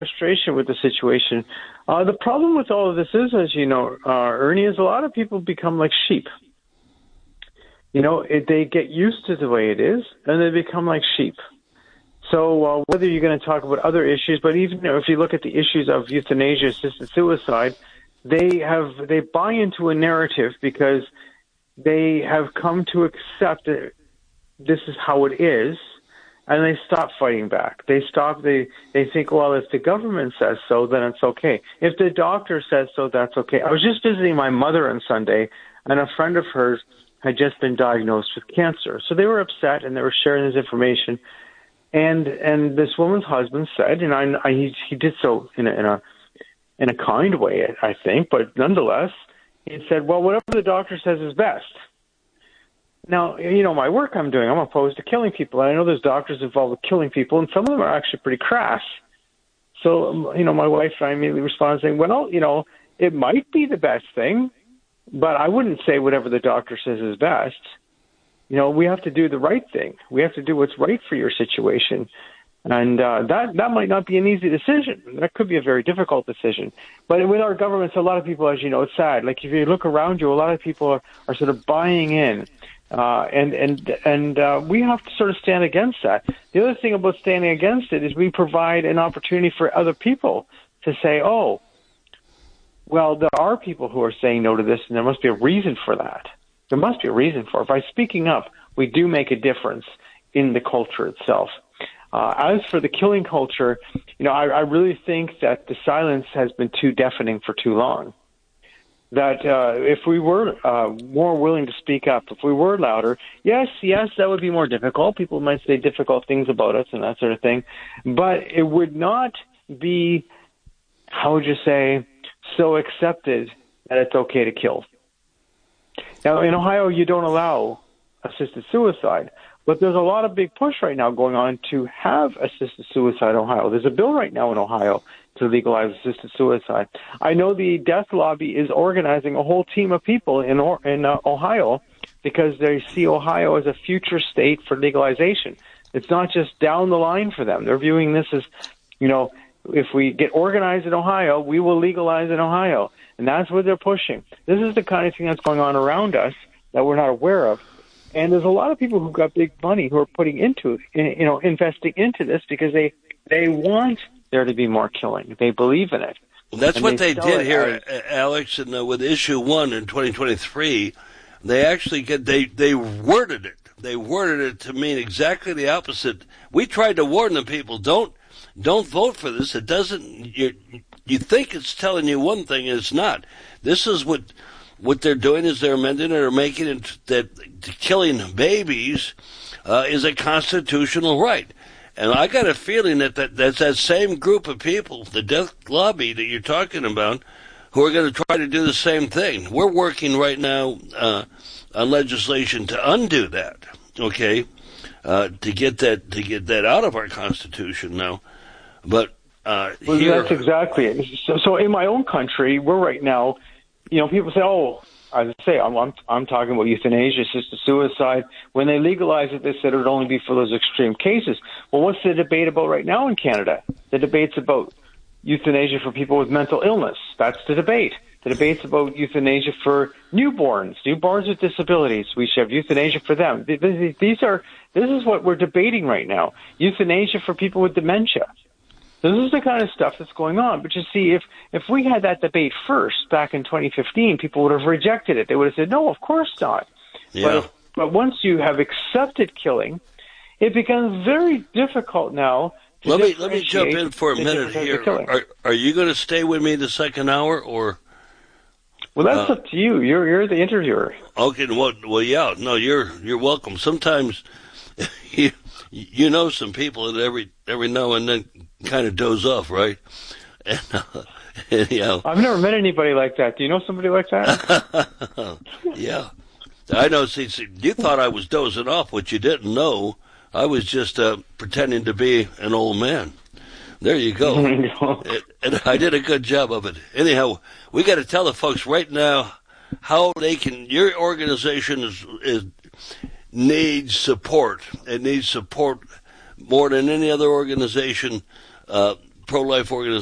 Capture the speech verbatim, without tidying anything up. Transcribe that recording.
frustration with the situation. Uh, the problem with all of this is, as you know, uh, Ernie, is a lot of people become like sheep. You know, it, they get used to the way it is, and they become like sheep. So uh, whether you're going to talk about other issues, but even you know, if you look at the issues of euthanasia, assisted suicide, they have they buy into a narrative because they have come to accept that this is how it is, and they stop fighting back. They stop. They they think, well, if the government says so, then it's okay. If the doctor says so, that's okay. I was just visiting my mother on Sunday, and a friend of hers had just been diagnosed with cancer. So they were upset, and they were sharing this information. And and this woman's husband said, and I, I he, he did so in a, in a in a kind way, I think, but nonetheless, he said, well, whatever the doctor says is best. Now, you know, my work I'm doing, I'm opposed to killing people. And I know there's doctors involved with killing people, and some of them are actually pretty crass. So, you know, my wife and I immediately responded saying, well, you know, it might be the best thing, but I wouldn't say whatever the doctor says is best. You know, we have to do the right thing. We have to do what's right for your situation. And uh, that that might not be an easy decision. That could be a very difficult decision. But with our governments, a lot of people, as you know, it's sad. Like if you look around you, a lot of people are, are sort of buying in. Uh, and and and uh, we have to sort of stand against that. The other thing about standing against it is we provide an opportunity for other people to say, oh, well, there are people who are saying no to this, and there must be a reason for that. There must be a reason for it. By speaking up, we do make a difference in the culture itself. Uh, as for the killing culture, you know, I, I really think that the silence has been too deafening for too long. That uh, if we were uh, more willing to speak up, if we were louder, yes, yes, that would be more difficult. People might say difficult things about us and that sort of thing. But it would not be, how would you say, so accepted that it's okay to kill. Now, in Ohio, you don't allow assisted suicide. But there's a lot of big push right now going on to have assisted suicide in Ohio. There's a bill right now in Ohio to legalize assisted suicide. I know the death lobby is organizing a whole team of people in in uh, Ohio because they see Ohio as a future state for legalization. It's not just down the line for them. They're viewing this as, you know, if we get organized in Ohio, we will legalize in Ohio. And that's what they're pushing. This is the kind of thing that's going on around us that we're not aware of. And there's a lot of people who've got big money who are putting into it, you know, investing into this because they they want there to be more killing. They believe in it. Well, that's and what they, they did here, as, Alex, and uh, with issue one in twenty twenty-three, they actually get they they worded it. They worded it to mean exactly the opposite. We tried to warn the people, don't don't vote for this. It doesn't. You you think it's telling you one thing, and it's not. This is what. What they're doing is they're amending it or making it that killing babies uh, is a constitutional right. And I got a feeling that, that that's that same group of people, the death lobby that you're talking about, who are going to try to do the same thing. We're working right now uh, on legislation to undo that, okay, uh, to get that to get that out of our Constitution now. But uh, well, here, that's exactly it. So, so in my own country, we're right now. You know, people say, "Oh, I say I'm, I'm I'm talking about euthanasia, assisted suicide." When they legalized it, they said it would only be for those extreme cases. Well, what's the debate about right now in Canada? The debate's about euthanasia for people with mental illness. That's the debate. The debate's about euthanasia for newborns, newborns with disabilities. We should have euthanasia for them. These are this is what we're debating right now. Euthanasia for people with dementia. This is the kind of stuff that's going on. But you see, if, if we had that debate first back in twenty fifteen, people would have rejected it. They would have said, no, of course not. Yeah. But, but once you have accepted killing, it becomes very difficult now to let me let me jump in for a minute here. Are, are you going to stay with me the second hour, or? Well, that's uh, up to you. You're you're the interviewer. Okay. Well, well, yeah. No, you're you're welcome. Sometimes you you know some people that every every now and then kind of doze off, right? And, uh, anyhow, I've never met anybody like that. Do you know somebody like that? Yeah, I know. See, see, you thought I was dozing off. What you didn't know, I was just uh, pretending to be an old man. There you go. and, and I did a good job of it. Anyhow, we got to tell the folks right now how they can. Your organization is, is needs support. It needs support more than any other organization. Uh, pro-life organizations